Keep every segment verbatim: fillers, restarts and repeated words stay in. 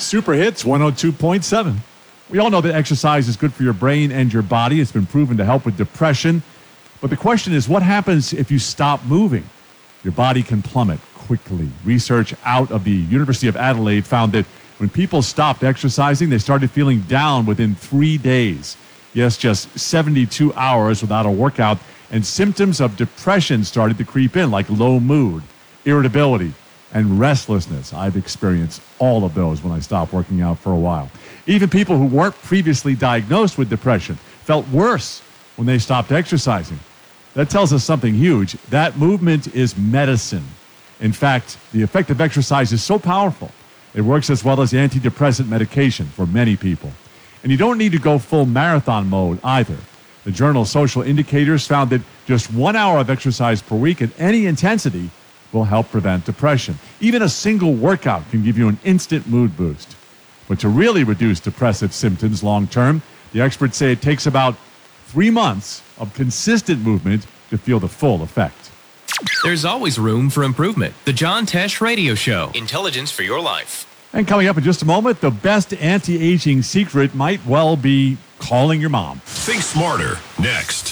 Super Hits one oh two point seven. We all know that exercise is good for your brain and your body. It's been proven to help with depression. But the question is, what happens if you stop moving? Your body can plummet quickly. Research out of the University of Adelaide found that when people stopped exercising, they started feeling down within three days. Yes, just seventy-two hours without a workout, and symptoms of depression started to creep in, like low mood, irritability, and restlessness. I've experienced all of those when I stopped working out for a while. Even people who weren't previously diagnosed with depression felt worse when they stopped exercising. That tells us something huge. That movement is medicine. In fact, the effect of exercise is so powerful, it works as well as antidepressant medication for many people. And you don't need to go full marathon mode either. The journal Social Indicators found that just one hour of exercise per week at any intensity will help prevent depression. Even a single workout can give you an instant mood boost. But to really reduce depressive symptoms long term, the experts say it takes about three months of consistent movement to feel the full effect. There's always room for improvement. The John Tesh Radio Show. Intelligence for your life. And coming up in just a moment, the best anti-aging secret might well be calling your mom. Think smarter. Next.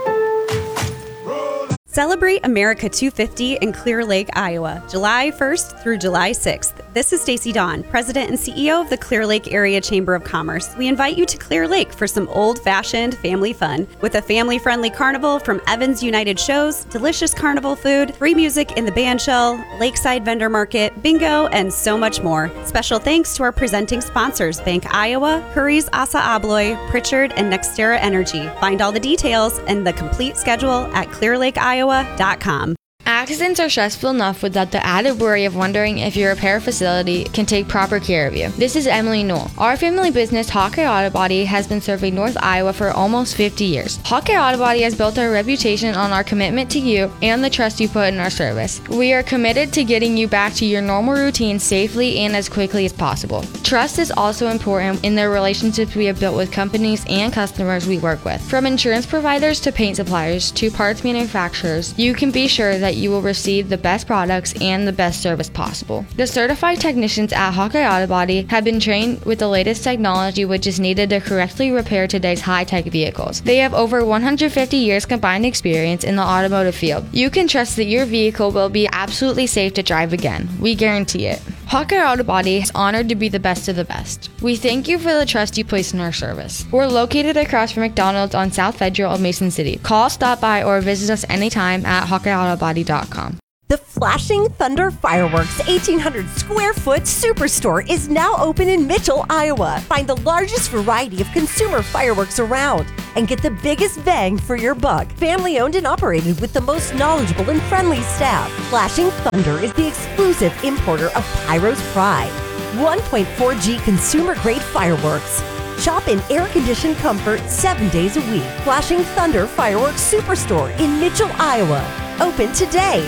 Celebrate America two fifty in Clear Lake, Iowa, July first through July sixth. This is Stacy Dawn, President and C E O of the Clear Lake Area Chamber of Commerce. We invite you to Clear Lake for some old-fashioned family fun. With a family-friendly carnival from Evans United Shows, delicious carnival food, free music in the band shell, lakeside vendor market, bingo, and so much more. Special thanks to our presenting sponsors, Bank Iowa, Curry's Asa Abloy, Pritchard, and Nextera Energy. Find all the details and the complete schedule at clear lake iowa dot com. Accidents are stressful enough without the added worry of wondering if your repair facility can take proper care of you. This is Emily Newell. Our family business, Hawkeye Auto Body, has been serving North Iowa for almost fifty years. Hawkeye Auto Body has built our reputation on our commitment to you and the trust you put in our service. We are committed to getting you back to your normal routine safely and as quickly as possible. Trust is also important in the relationships we have built with companies and customers we work with. From insurance providers to paint suppliers to parts manufacturers, you can be sure that you will receive the best products and the best service possible. The certified technicians at Hawkeye Auto Body have been trained with the latest technology which is needed to correctly repair today's high-tech vehicles. They have over one hundred fifty years combined experience in the automotive field. You can trust that your vehicle will be absolutely safe to drive again. We guarantee it. Hawkeye Auto Body is honored to be the best of the best. We thank you for the trust you place in our service. We're located across from McDonald's on South Federal of Mason City. Call, stop by, or visit us anytime at hawkeye auto body dot com. The Flashing Thunder Fireworks eighteen hundred square foot superstore is now open in Mitchell, Iowa. Find the largest variety of consumer fireworks around and get the biggest bang for your buck. Family owned and operated with the most knowledgeable and friendly staff. Flashing Thunder is the exclusive importer of Pyro's Pride. one point four G consumer grade fireworks. Shop in air-conditioned comfort seven days a week. Flashing Thunder Fireworks Superstore in Mitchell, Iowa. Open today.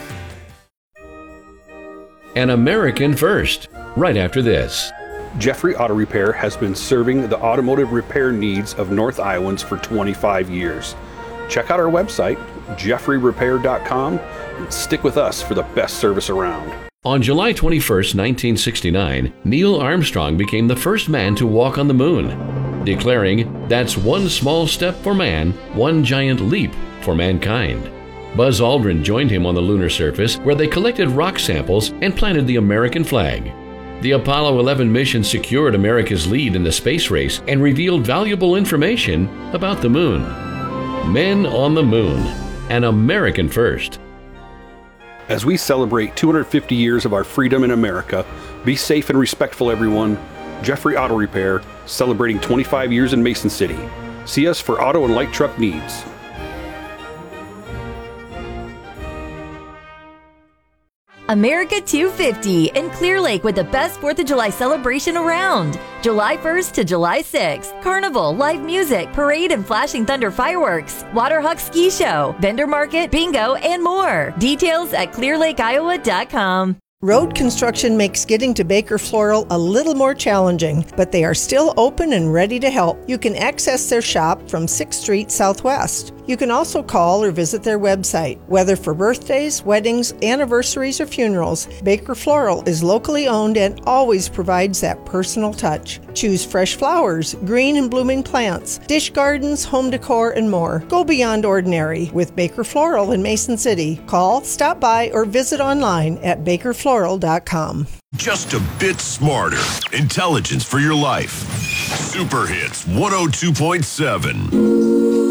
An American First, right after this. Jeffrey Auto Repair has been serving the automotive repair needs of North Iowans for twenty-five years. Check out our website, jeffrey repair dot com, and stick with us for the best service around. On July twenty-first, nineteen sixty-nine, Neil Armstrong became the first man to walk on the moon, declaring, "That's one small step for man, one giant leap for mankind." Buzz Aldrin joined him on the lunar surface, where they collected rock samples and planted the American flag. The Apollo eleven mission secured America's lead in the space race and revealed valuable information about the moon. Men on the Moon, an American First. As we celebrate two hundred fifty years of our freedom in America, be safe and respectful, everyone. Jeffrey Auto Repair, celebrating twenty-five years in Mason City. See us for auto and light truck needs. America two fifty in Clear Lake with the best fourth of July celebration around. July first to July sixth. Carnival, live music, parade and Flashing Thunder fireworks, Waterhawk ski show, vendor market, bingo, and more. Details at clear lake iowa dot com. Road construction makes getting to Baker Floral a little more challenging, but they are still open and ready to help. You can access their shop from sixth Street Southwest. You can also call or visit their website. Whether for birthdays, weddings, anniversaries, or funerals, Baker Floral is locally owned and always provides that personal touch. Choose fresh flowers, green and blooming plants, dish gardens, home decor, and more. Go beyond ordinary with Baker Floral in Mason City. Call, stop by, or visit online at baker floral dot com. Just a bit smarter. Intelligence for your life. Super Hits one oh two point seven.